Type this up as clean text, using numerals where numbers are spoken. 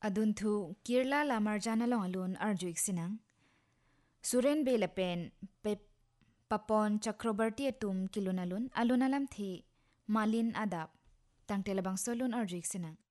Adun thu kirla lamar jana long alun arjuik sinang. Suren belapen pep papon Chakrabarti atum kilunalun alunalam thi malin adap. Tang telabang solun arjuik sinang.